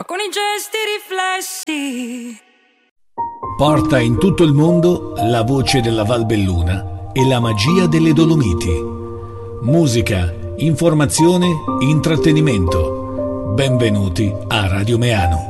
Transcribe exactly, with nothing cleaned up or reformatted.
con i gesti riflessi. Porta in tutto il mondo la voce della Valbelluna e la magia delle Dolomiti. Musica, informazione, intrattenimento. Benvenuti a Radio Meano.